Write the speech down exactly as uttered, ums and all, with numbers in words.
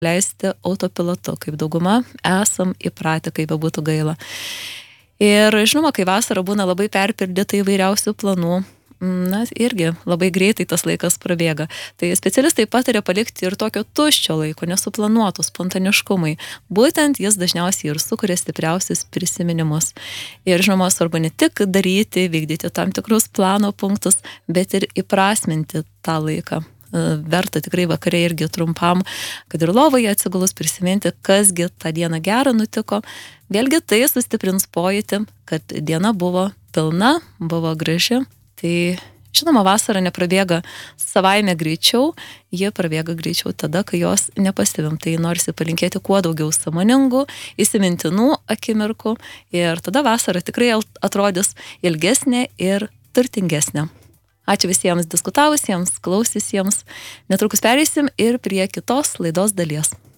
leisti autopilotu, kaip dauguma esam įpratę, kaip bebūtų gaila. Ir žinoma, kai vasara būna labai perpildyta įvairiausių planų, na, irgi labai greitai tas laikas prabėga. Tai specialistai patarė palikti ir tokio tuščio laiko, nesuplanuotų spontaniškumai. Būtent jis dažniausiai ir sukuria stipriausius prisiminimus. Ir žinoma, svarbu ne tik daryti, vykdyti tam tikrus plano punktus, bet ir įprasminti tą laiką. Verta tikrai vakare irgi trumpam, kad ir lovoje atsigulus prisiminti, kasgi tą dieną gerą nutiko. Vėlgi tai sustiprins pojūtį, kad diena buvo pilna, buvo graži. Tai žinoma, vasara neprabėga savaime greičiau, jie prabėga greičiau tada, kai jos nepastebim. Tai norisi palinkėti kuo daugiau sąmoningų, įsimintinų akimirkų ir tada vasara tikrai atrodys ilgesnė ir turtingesnė. Ačiū visiems diskutavusiems, klausysiems. Netrukus pereisim ir prie kitos laidos dalies.